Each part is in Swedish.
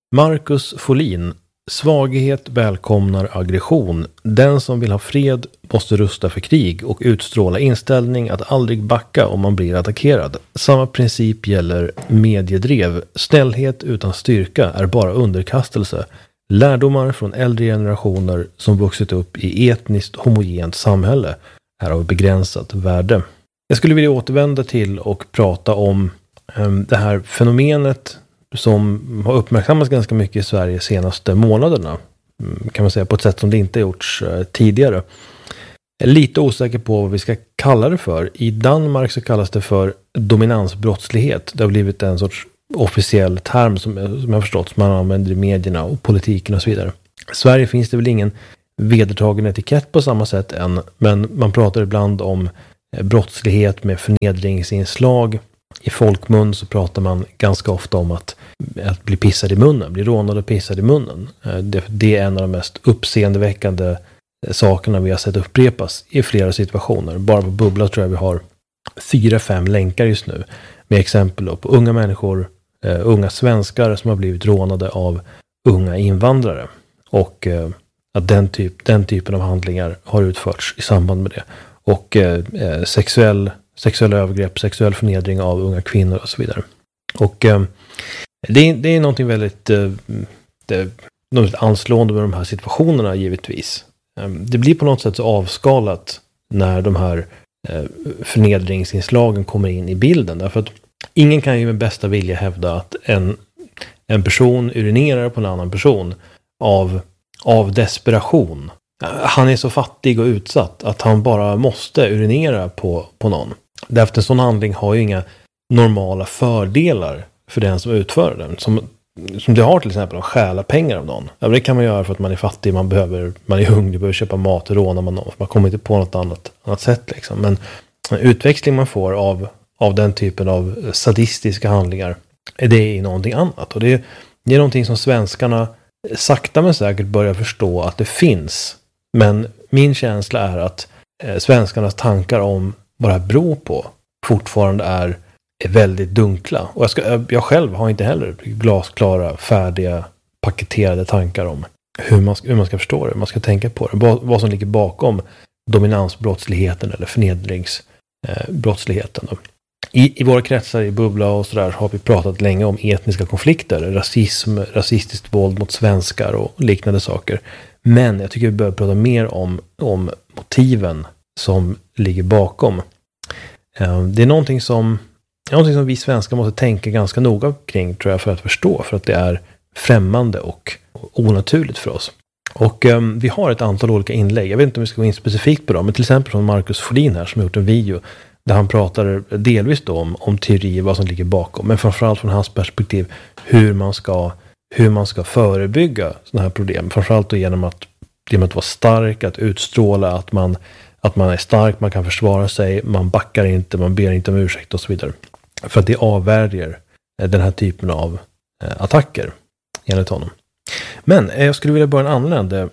Marcus Folin. Svaghet välkomnar aggression. Den som vill ha fred måste rusta för krig och utstråla inställning att aldrig backa om man blir attackerad. Samma princip gäller mediedrev. Snällhet utan styrka är bara underkastelse. Lärdomar från äldre generationer som vuxit upp i etniskt homogent samhälle är av begränsat värde. Jag skulle vilja återvända till och prata om det här fenomenet som har uppmärksammats ganska mycket i Sverige de senaste månaderna. Kan man säga, på ett sätt som det inte gjorts tidigare. Jag är lite osäker på vad vi ska kalla det för. I Danmark så kallas det för dominansbrottslighet. Det har blivit en sorts officiell term som jag förstått som man använder i medierna och politiken och så vidare. I Sverige finns det väl ingen vedertagen etikett på samma sätt än, men man pratar ibland om brottslighet med förnedringsinslag. I folkmun så pratar man ganska ofta om att bli pissad i munnen, bli rånad och pissad i munnen. Det är en av de mest uppseendeväckande sakerna vi har sett upprepas i flera situationer. Bara på Bubbla tror jag vi har 4-5 länkar just nu med exempel på unga människor, unga svenskar som har blivit rånade av unga invandrare. Och att den typen av handlingar har utförts i samband med det. Och sexuella övergrepp, sexuell förnedring av unga kvinnor och så vidare. Och det är någonting väldigt anslående med de här situationerna givetvis. Det blir på något sätt så avskalat när de här förnedringsinslagen kommer in i bilden. Därför att ingen kan ju med bästa vilja hävda att en person urinerar på en annan person av desperation. Han är så fattig och utsatt att han bara måste urinera på någon. Därför att en sån handling har ju inga normala fördelar för den som utför den. Som det har till exempel att stjäla pengar av någon. Ja, det kan man göra för att man är fattig, man är hungrig, behöver köpa mat och råna man någon. Man kommer inte på något annat sätt liksom. Men utväxling man får av den typen av sadistiska handlingar, det är någonting annat. Och det är någonting som svenskarna sakta men säkert börjar förstå att det finns. Men min känsla är att svenskarnas tankar om vad det här beror på fortfarande är väldigt dunkla. Och jag själv har inte heller glasklara, färdiga, paketerade tankar om hur man ska förstå det, hur man ska tänka på det. Vad som ligger bakom dominansbrottsligheten eller förnedringsbrottsligheten. I våra kretsar i Bubbla och sådär har vi pratat länge om etniska konflikter, rasism, rasistiskt våld mot svenskar och liknande saker. Men jag tycker vi behöver prata mer om motiven som ligger bakom. Det är någonting som vi svenskar måste tänka ganska noga kring, tror jag, för att förstå. För att det är främmande och onaturligt för oss. Och vi har ett antal olika inlägg. Jag vet inte om vi ska gå in specifikt på dem. Men till exempel från Marcus Folin här som har gjort en video där han pratar delvis då om teorier, vad som ligger bakom. Men framförallt från hans perspektiv hur man ska förebygga sådana här problem. Framförallt då genom att vara stark, att utstråla att man är stark, man kan försvara sig, man backar inte, man ber inte om ursäkt och så vidare. För att det avvärjer den här typen av attacker enligt honom. Men jag skulle vilja börja en annan ände.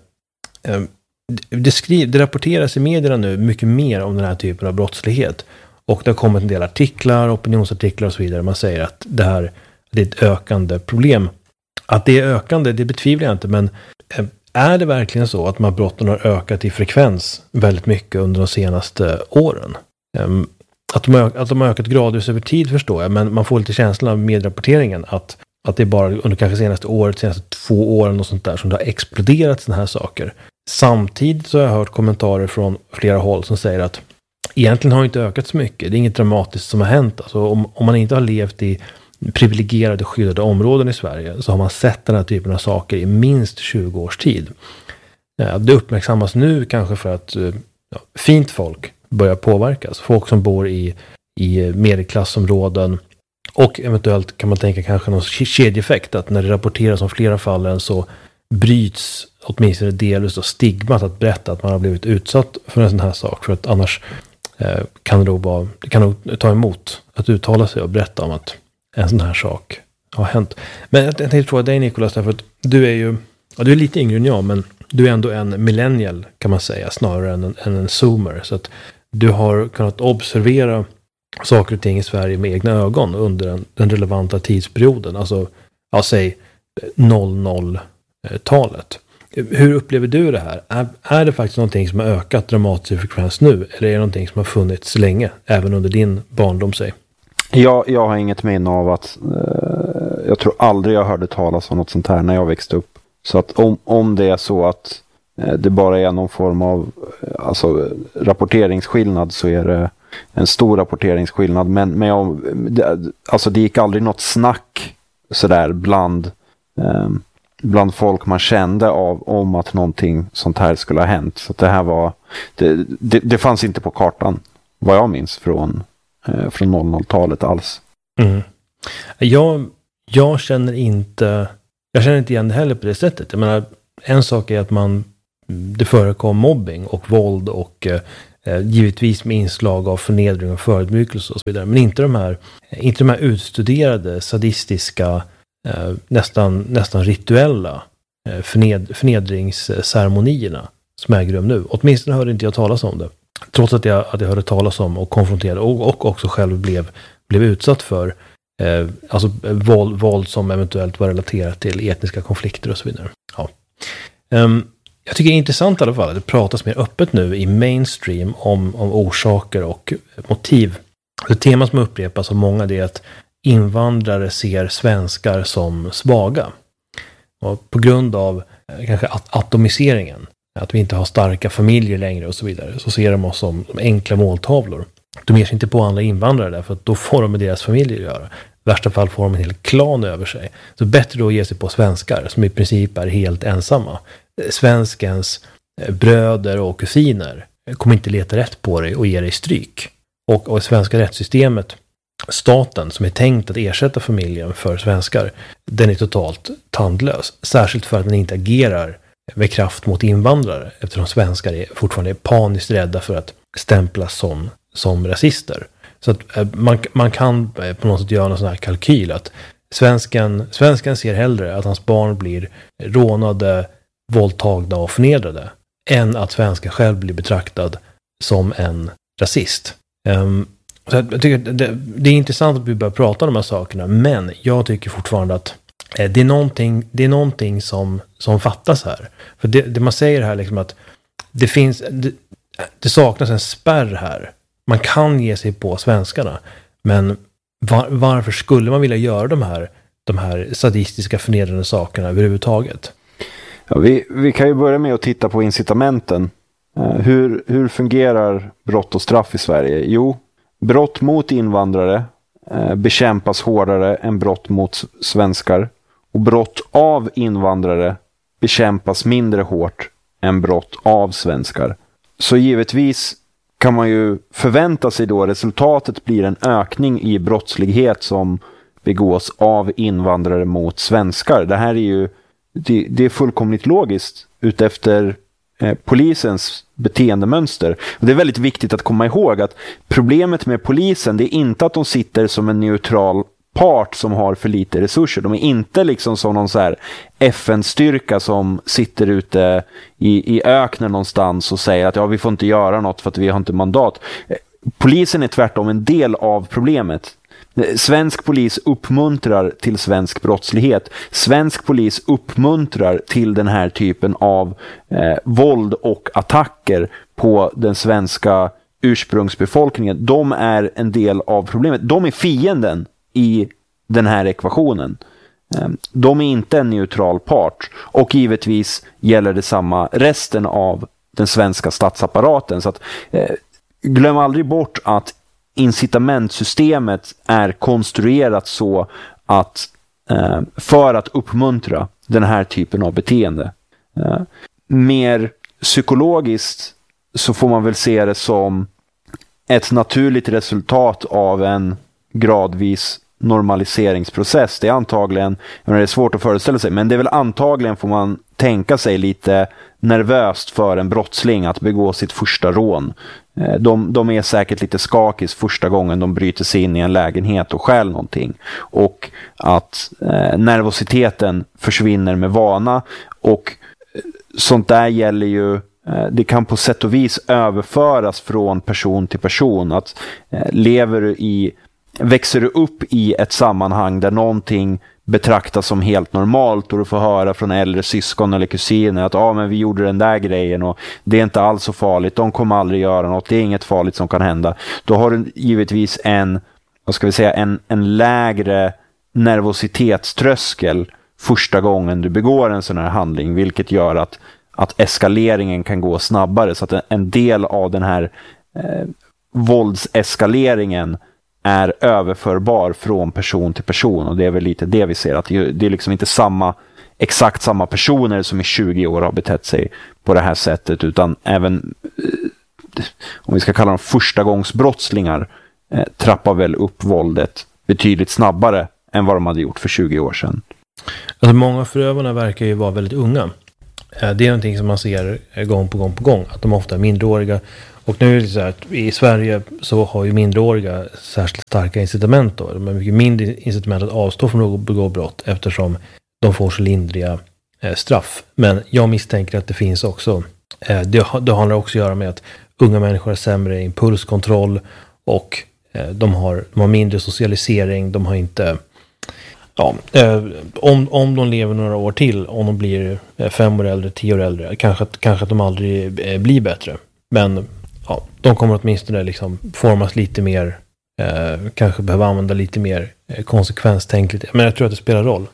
Det rapporteras i medierna nu mycket mer om den här typen av brottslighet. Och det har kommit en del artiklar, opinionsartiklar och så vidare. Man säger att det är ett ökande problem. Att det är ökande, det betvivlar jag inte. Men är det verkligen så att de här brotten har ökat i frekvens väldigt mycket under de senaste åren? Att de har ökat gradvis över tid förstår jag. Men man får lite känslan av medierapporteringen att det är bara under kanske senaste 2 åren och sånt där som det har exploderat sådana här saker. Samtidigt så har jag hört kommentarer från flera håll som säger att egentligen har inte ökat så mycket. Det är inget dramatiskt som har hänt. Alltså om man inte har levt i privilegierade skyddade områden i Sverige så har man sett den här typen av saker i minst 20 års tid. Det uppmärksammas nu kanske för att fint folk börjar påverkas. Folk som bor i medelklassområden och eventuellt kan man tänka kanske någon kedjeeffekt att när det rapporteras om flera fallen så bryts åtminstone delvis och stigmat att berätta att man har blivit utsatt för en sån här sak. För att annars kan det nog ta emot att uttala sig och berätta om att en sån här sak har hänt. Men jag tänkte fråga dig Nicolas, därför att du är lite yngre än jag, men du är ändå en millennial kan man säga, snarare än en zoomer. Så att du har kunnat observera saker och ting i Sverige med egna ögon under den relevanta tidsperioden. Alltså, säg 00-talet. Hur upplever du det här? Är det faktiskt någonting som har ökat dramatiskt i frekvens nu? Eller är det någonting som har funnits länge, även under din barndom? Jag har inget minne av att jag tror aldrig jag hörde talas om något sånt här när jag växte upp. Så att om det är så att det bara är någon form av rapporteringsskillnad, så är det en stor rapporteringsskillnad. Men det gick aldrig något snack sådär bland folk man kände om att någonting sånt här skulle ha hänt. Så att det här var det fanns inte på kartan, vad jag minns från 00-talet alls. Mm. Jag känner inte igen det heller på det sättet. Jag menar, en sak är att det förekom mobbing och våld och givetvis med inslag av förnedring och förödmjukelse och så vidare. Men inte de här utstuderade, sadistiska, nästan rituella förnedringsceremonierna som äger rum nu. Åtminstone hörde inte jag talas om det. Trots att jag hörde talas om och konfronterade och också själv blev utsatt för våld som eventuellt var relaterat till etniska konflikter och så vidare. Ja. Jag tycker det är intressant i alla fall att det pratas mer öppet nu i mainstream om orsaker och motiv. Det tema som upprepas av många är att invandrare ser svenskar som svaga. Och på grund av kanske atomiseringen, att vi inte har starka familjer längre och så vidare, så ser de oss som enkla måltavlor. De ger sig inte på andra invandrare därför att då får de med deras familjer att göra. I värsta fall får de en hel klan över sig. Så bättre då att ge sig på svenskar som i princip är helt ensamma. Svenskens bröder och kusiner kommer inte leta rätt på dig och ge dig stryk. Och svenska rättssystemet, staten som är tänkt att ersätta familjen för svenskar, den är totalt tandlös. Särskilt för att den inte agerar med kraft mot invandrare, eftersom svenskar fortfarande är paniskt rädda för att stämplas som rasister. Så att man kan på något sätt göra en sån här kalkyl att svensken ser hellre att hans barn blir rånade, våldtagna och förnedrade än att svensken själv blir betraktad som en rasist. Så jag tycker det är intressant att vi börjar prata om de här sakerna, men jag tycker fortfarande att det är någonting som fattas här. För det man säger här liksom att det saknas en spärr här. Man kan ge sig på svenskarna, men varför skulle man vilja göra de här sadistiska förnedrande sakerna överhuvudtaget? Ja, vi kan ju börja med att titta på incitamenten. Hur fungerar brott och straff i Sverige? Jo, brott mot invandrare bekämpas hårdare än brott mot svenskar. Och brott av invandrare bekämpas mindre hårt än brott av svenskar. Så givetvis kan man ju förvänta sig då resultatet blir en ökning i brottslighet som begås av invandrare mot svenskar. Det här är ju det är fullkomligt logiskt utefter polisens beteendemönster. Och det är väldigt viktigt att komma ihåg att problemet med polisen, det är inte att de sitter som en neutral part som har för lite resurser. De är inte liksom som någon så här FN-styrka som sitter ute i öknen någonstans och säger att vi får inte göra något för att vi har inte mandat. Polisen är tvärtom en del av problemet. Svensk polis uppmuntrar till svensk brottslighet. Svensk polis uppmuntrar till den här typen av våld och attacker på den svenska ursprungsbefolkningen. De är en del av problemet. De är fienden i den här ekvationen. De är inte en neutral part. Och givetvis gäller det samma resten av den svenska statsapparaten. Så att, glöm aldrig bort att incitamentsystemet är konstruerat så att för att uppmuntra den här typen av beteende. Mer psykologiskt så får man väl se det som ett naturligt resultat av en gradvis normaliseringsprocess. Det är antagligen, det är svårt att föreställa sig, men det är väl antagligen, får man tänka sig, lite nervöst för en brottsling att begå sitt första rån. De är säkert lite skakis första gången de bryter sig in i en lägenhet och stjäl någonting. Och att nervositeten försvinner med vana. Och sånt där gäller ju, det kan på sätt och vis överföras från person till person. Att växer du upp i ett sammanhang där någonting betraktas som helt normalt, och du får höra från äldre syskon eller kusiner att men vi gjorde den där grejen och det är inte alls så farligt, de kommer aldrig göra något, det är inget farligt som kan hända. Då har du givetvis en lägre nervositetströskel första gången du begår en sån här handling, vilket gör att eskaleringen kan gå snabbare, så att en del av den här våldseskaleringen är överförbar från person till person, och det är väl lite det vi ser, att det är liksom inte exakt samma personer som i 20 år har betett sig på det här sättet, utan även om vi ska kalla dem förstagångsbrottslingar trappar väl upp våldet betydligt snabbare än vad de hade gjort för 20 år sedan. Alltså många förövarna verkar ju vara väldigt unga. Det är någonting som man ser gång på gång, att de ofta är mindreåriga. Och nu är det så här att i Sverige så har ju mindreåriga särskilt starka incitament då. De har mycket mindre incitament att avstå från att begå brott eftersom de får så lindriga straff. Men jag misstänker att det finns också, det handlar också att göra med att unga människor har sämre impulskontroll och de har mindre socialisering, de har inte... Ja, om de lever några år till, om de blir 5 år äldre, 10 år äldre, kanske att de aldrig blir bättre. Men ja, de kommer åtminstone liksom formas lite mer, kanske behöva använda lite mer konsekvenstänk. Men jag tror att det spelar roll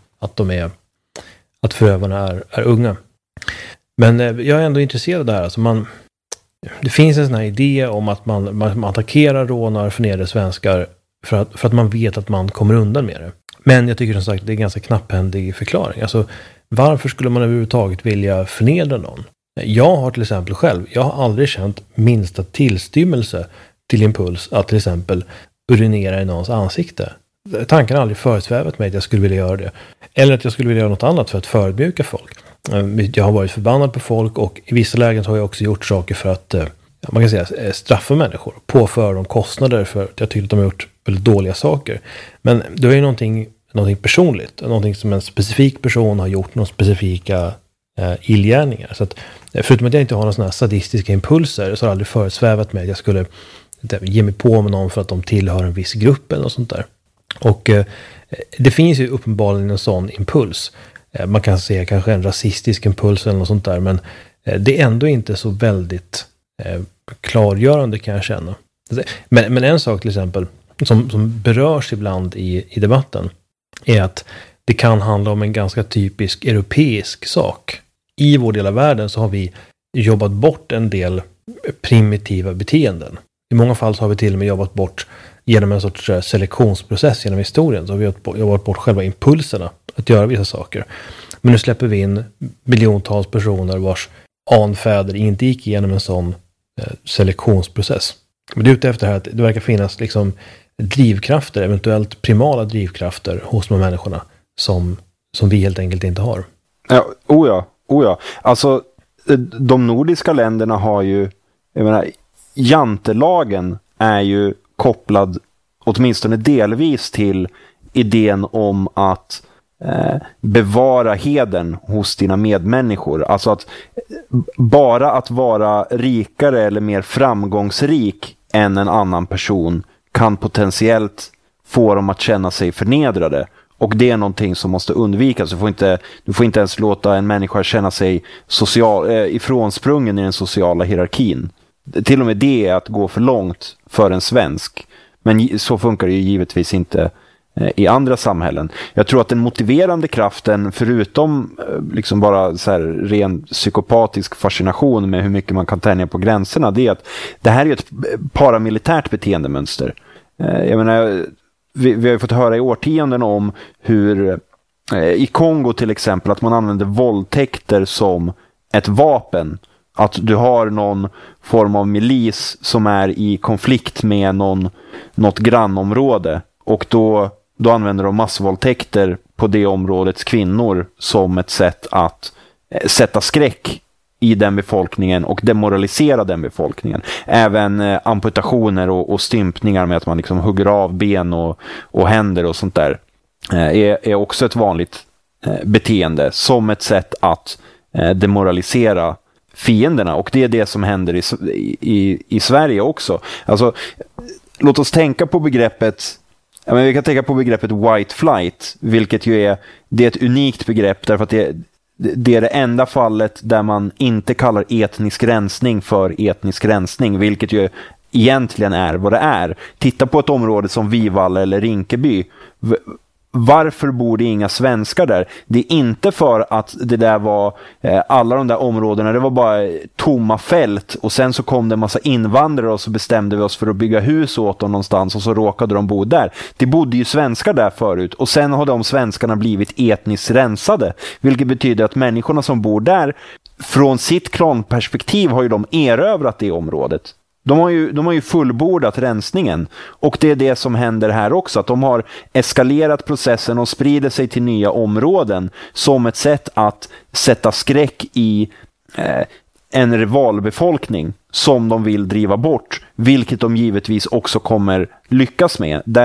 att förövarna är unga. Men jag är ändå intresserad där. Alltså det finns en sån här idé om att man attackerar, rånar, förnedrar svenskar för att man vet att man kommer undan med det. Men jag tycker som sagt det är en ganska knapphändig förklaring. Alltså, varför skulle man överhuvudtaget vilja förnedra någon? Jag har till exempel själv, jag har aldrig känt minsta tillstymmelse till impuls att till exempel urinera i någons ansikte. Tanken har aldrig föresvävat mig att jag skulle vilja göra det. Eller att jag skulle vilja göra något annat för att förödmjuka folk. Jag har varit förbannad på folk, och i vissa lägen har jag också gjort saker för att man kan säga straffa människor, påföra dem kostnader för att jag tycker att de har gjort väldigt dåliga saker. Men det är ju någonting personligt, någonting som en specifik person har gjort, några specifika illgärningar. Så att förutom att jag inte har några sådana här sadistiska impulser, så har det aldrig föresvävat mig att jag skulle ge mig på med någon för att de tillhör en viss grupp eller något sånt där. Och det finns ju uppenbarligen en sån impuls. Man kan säga kanske en rasistisk impuls eller något sånt där, men det är ändå inte så väldigt klargörande, kan jag känna. Men en sak till exempel som berörs ibland i debatten är att det kan handla om en ganska typisk europeisk sak. I vår del av världen så har vi jobbat bort en del primitiva beteenden. I många fall så har vi till och med jobbat bort genom en sorts selektionsprocess genom historien. Så har vi jobbat bort själva impulserna att göra vissa saker. Men nu släpper vi in miljontals personer vars anfäder inte gick igenom en sån selektionsprocess. Men det är ute efter här att det verkar finnas liksom drivkrafter, eventuellt primala drivkrafter hos de människorna som vi helt enkelt inte har. Ja, ja. Alltså, de nordiska länderna har ju, jag menar, jantelagen är ju kopplad åtminstone delvis till idén om att bevara hedern hos dina medmänniskor. Alltså att bara att vara rikare eller mer framgångsrik än en annan person kan potentiellt få dem att känna sig förnedrade. Och det är någonting som måste undvikas. Du får inte ens låta en människa känna sig ifrånsprungen i den sociala hierarkin. Till och med det är att gå för långt för en svensk. Men så funkar det ju givetvis inte i andra samhällen. Jag tror att den motiverande kraften, förutom liksom bara så här ren psykopatisk fascination med hur mycket man kan tänja på gränserna, det är att det här är ett paramilitärt beteendemönster. Jag menar, vi har ju fått höra i årtionden om hur i Kongo till exempel att man använder våldtäkter som ett vapen. Att du har någon form av milis som är i konflikt med något grannområde, och då använder de massvåldtäkter på det områdets kvinnor som ett sätt att sätta skräck i den befolkningen och demoralisera den befolkningen. Även amputationer och stympningar med att man liksom hugger av ben och händer och sånt där är också ett vanligt beteende som ett sätt att demoralisera fienderna, och det är det som händer i Sverige också. Alltså, låt oss tänka på begreppet Ja, men vi kan tänka på begreppet white flight, vilket ju är ett unikt begrepp därför att det är det enda fallet där man inte kallar etnisk rensning för etnisk rensning, vilket ju egentligen är vad det är. Titta på ett område som Vivalla eller Rinkeby. Varför bor det inga svenskar där? Det är inte för att det där var alla de där områdena, det var bara tomma fält och sen så kom det en massa invandrare och så bestämde vi oss för att bygga hus åt dem någonstans och så råkade de bo där. Det bodde ju svenskar där förut och sen har de svenskarna blivit etniskt rensade, vilket betyder att människorna som bor där från sitt klanperspektiv har ju de erövrat det området. De har ju fullbordat rensningen och det är det som händer här också, att de har eskalerat processen och sprider sig till nya områden som ett sätt att sätta skräck i en rivalbefolkning som de vill driva bort, vilket de givetvis också kommer lyckas med.